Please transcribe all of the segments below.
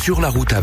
Sur la route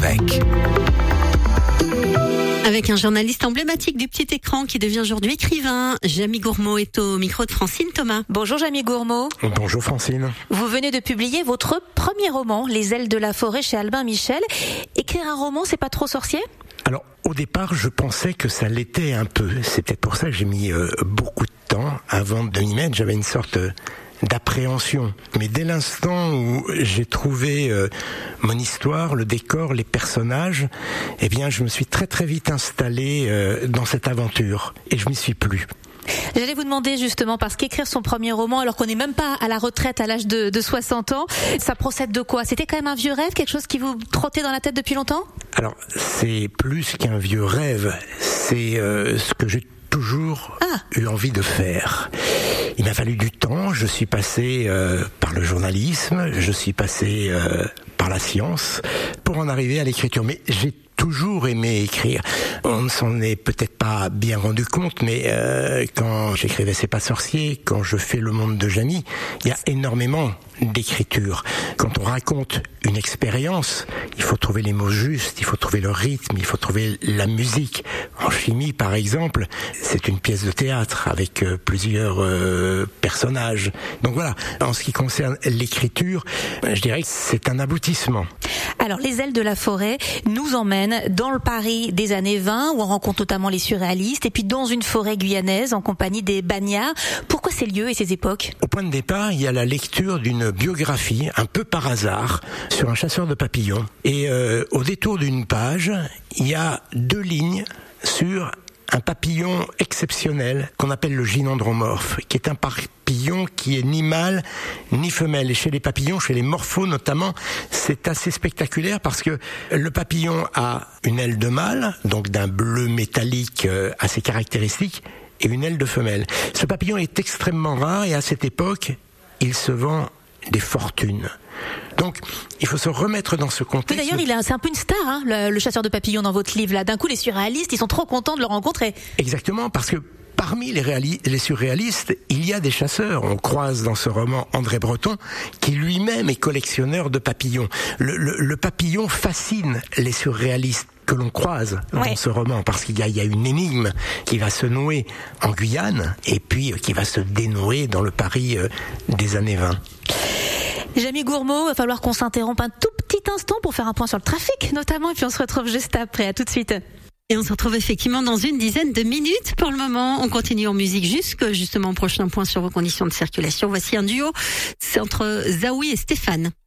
avec un journaliste emblématique du petit écran qui devient aujourd'hui écrivain. Jamie Gourmaud est au micro de Francine Thomas. Bonjour Jamie Gourmaud. Bonjour Francine. Vous venez de publier votre premier roman, Les ailes de la forêt, chez Albin Michel. Écrire un roman, c'est pas trop sorcier ? Alors, au départ, je pensais que ça l'était un peu. C'est peut-être pour ça que j'ai mis beaucoup de temps avant de m'y mettre. J'avais une sorte d'appréhension. Mais dès l'instant où j'ai trouvé mon histoire, le décor, les personnages, eh bien, je me suis très très vite installé dans cette aventure. Et je m'y suis plu. J'allais vous demander justement, parce qu'écrire son premier roman, alors qu'on n'est même pas à la retraite à l'âge de 60 ans, ça procède de quoi ? C'était quand même un vieux rêve, quelque chose qui vous trottait dans la tête depuis longtemps ? Alors, c'est plus qu'un vieux rêve, c'est ce que j'ai toujours eu envie de faire. Il m'a fallu du temps, je suis passé par le journalisme, je suis passé par la science, pour en arriver à l'écriture. Mais j'ai toujours aimé écrire. On ne s'en est peut-être pas bien rendu compte, mais quand j'écrivais C'est pas sorcier, quand je fais Le Monde de Jamie, il y a énormément d'écriture. Quand on raconte une expérience, il faut trouver les mots justes, il faut trouver le rythme, il faut trouver la musique. En chimie, par exemple, c'est une pièce de théâtre avec plusieurs personnages. Donc voilà, en ce qui concerne l'écriture, je dirais que c'est un aboutissement. Alors, Les ailes de la forêt nous emmènent dans le Paris des années 20, où on rencontre notamment les surréalistes, et puis dans une forêt guyanaise en compagnie des Bagnards. Pourquoi ces lieux et ces époques ? Au point de départ, il y a la lecture d'une biographie, un peu par hasard, sur un chasseur de papillons. Et au détour d'une page, il y a 2 lignes sur un papillon exceptionnel qu'on appelle le gynandromorphe, qui est un papillon qui est ni mâle ni femelle. Et chez les papillons, chez les morphos notamment, c'est assez spectaculaire parce que le papillon a une aile de mâle, donc d'un bleu métallique assez caractéristique, et une aile de femelle. Ce papillon est extrêmement rare et à cette époque, il se vend des fortunes. Donc, il faut se remettre dans ce contexte. Mais d'ailleurs, c'est un peu une star, hein, le chasseur de papillons dans votre livre. Là, d'un coup, les surréalistes, ils sont trop contents de le rencontrer. Exactement, parce que parmi les surréalistes, il y a des chasseurs. On croise dans ce roman André Breton, qui lui-même est collectionneur de papillons. Le papillon fascine les surréalistes que l'on croise dans ce roman, parce qu'il y a une énigme qui va se nouer en Guyane, et puis qui va se dénouer dans le Paris des années 20. Jamie Gourmaud, il va falloir qu'on s'interrompe un tout petit instant pour faire un point sur le trafic notamment, et puis on se retrouve juste après. À tout de suite. Et on se retrouve effectivement dans une dizaine de minutes. Pour le moment, on continue en musique jusqu'au prochain point sur vos conditions de circulation. Voici un duo, c'est entre Zaoui et Stéphane.